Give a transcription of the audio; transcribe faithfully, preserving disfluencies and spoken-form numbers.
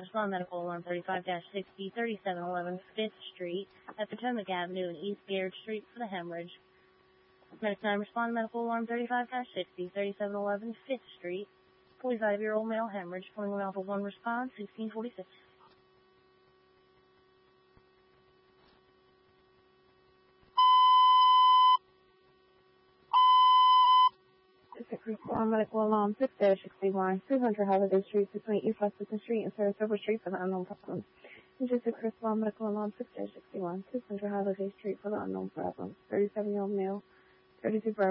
Respond Medical Alarm thirty-five sixty, thirty-seven eleven fifth Street at Potomac Avenue and East Garrett Street for the hemorrhage. Medic nine, Respond Medical Alarm thirty-five sixty, thirty-seven eleven fifth Street. forty-five-year-old male hemorrhage. Calling Alpha one response, sixteen forty-six. Respond Medical Alarm six sixty-one, two hundred Holiday Street between East Washington Street and Saratoga Street for the unknown problem. Logistics Respond Medical Alarm six sixty-one, two hundred Holiday Street for the unknown problem. thirty-seven-year-old male, thirty-two